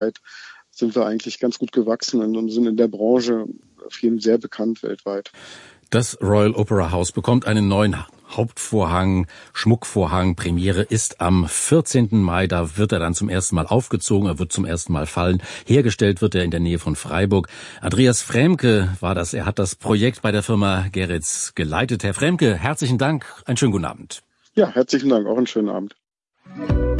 sind wir eigentlich ganz gut gewachsen und sind in der Branche auf jeden Fall sehr bekannt weltweit. Das Royal Opera House bekommt einen neuen Hauptvorhang, Schmuckvorhang. Premiere ist am 14. Mai. Da wird er dann zum ersten Mal aufgezogen. Er wird zum ersten Mal fallen. Hergestellt wird er in der Nähe von Freiburg. Andreas Fremke war das. Er hat das Projekt bei der Firma Geritz geleitet. Herr Fremke, herzlichen Dank. Einen schönen guten Abend. Ja, herzlichen Dank. Auch einen schönen Abend.